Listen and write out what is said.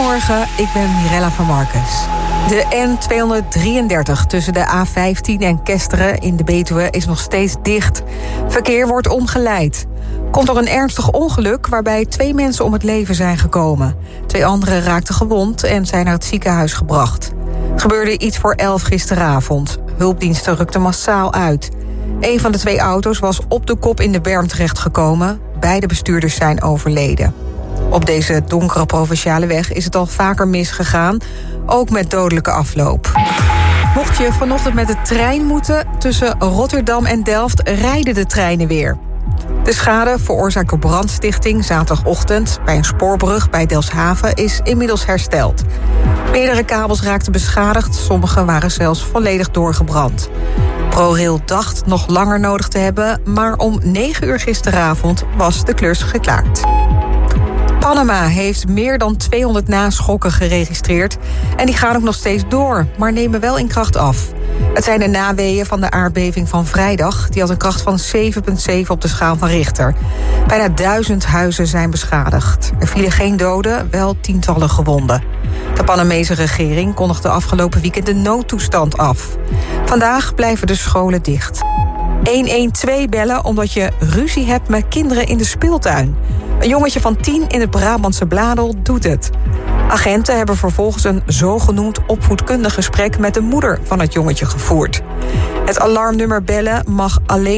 Goedemorgen, ik ben Mirella van Marcus. De N233 tussen de A15 en Kesteren in de Betuwe is nog steeds dicht. Verkeer wordt omgeleid. Komt door een ernstig ongeluk waarbij 2 mensen om het leven zijn gekomen. 2 anderen raakten gewond en zijn naar het ziekenhuis gebracht. Gebeurde iets voor 11 gisteravond. Hulpdiensten rukten massaal uit. Een van de 2 auto's was op de kop in de berm terechtgekomen. Beide bestuurders zijn overleden. Op deze donkere provinciale weg is het al vaker misgegaan, ook met dodelijke afloop. Mocht je vanochtend met de trein moeten, tussen Rotterdam en Delft rijden de treinen weer. De schade veroorzaakt door brandstichting zaterdagochtend bij een spoorbrug bij Delfshaven is inmiddels hersteld. Meerdere kabels raakten beschadigd, sommige waren zelfs volledig doorgebrand. ProRail dacht nog langer nodig te hebben, maar om 9 uur gisteravond was de klus geklaard. Panama heeft meer dan 200 naschokken geregistreerd en die gaan ook nog steeds door, maar nemen wel in kracht af. Het zijn de naweeën van de aardbeving van vrijdag. Die had een kracht van 7,7 op de schaal van Richter. Bijna 1000 huizen zijn beschadigd. Er vielen geen doden, wel tientallen gewonden. De Panamese regering kondigde afgelopen weekend de noodtoestand af. Vandaag blijven de scholen dicht. 112 bellen omdat je ruzie hebt met kinderen in de speeltuin. Een jongetje van 10 in het Brabantse Bladel doet het. Agenten hebben vervolgens een zogenoemd opvoedkundig gesprek met de moeder van het jongetje gevoerd. Het alarmnummer bellen mag alleen